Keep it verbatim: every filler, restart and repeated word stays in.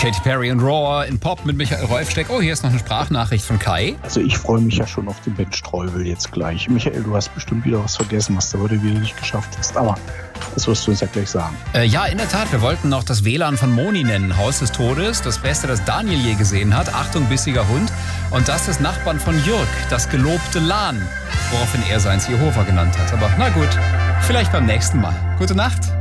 Katy Perry und Roar in Pop mit Michael Rolfsteck. Oh, hier ist noch eine Sprachnachricht von Kai. Also ich freue mich ja schon auf den Ben Streubel jetzt gleich. Michael, du hast bestimmt wieder was vergessen, was du heute wieder nicht geschafft hast. Aber das wirst du uns ja gleich sagen. Äh, ja, in der Tat. Wir wollten noch das W L A N von Moni nennen. Haus des Todes. Das Beste, das Daniel je gesehen hat. Achtung, bissiger Hund. Und das des Nachbarn von Jürg. Das gelobte LAN. Woraufhin er seins Jehova genannt hat. Aber na gut, vielleicht beim nächsten Mal. Gute Nacht.